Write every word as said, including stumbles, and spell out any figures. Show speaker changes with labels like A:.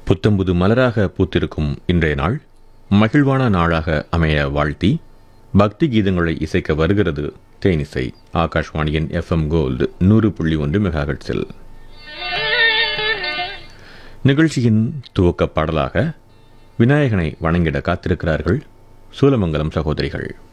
A: புத்தம்புது மலராக பூத்திருக்கும் இன்றைய நாள் மகிழ்வான நாளாக அமைய வாழ்த்தி பக்தி கீதங்களை இசைக்க வருகிறது தேனிசை. ஆகாஷ்வாணியின் எஃப்எம் கோல்டு நூறு புள்ளி ஒன்று மெகாஹெர்ட்ஸில். நிகழ்ச்சியின் துவக்க பாடலாக விநாயகனை வணங்கிட காத்திருக்கிறார்கள் சூலமங்கலம் சகோதரிகள்.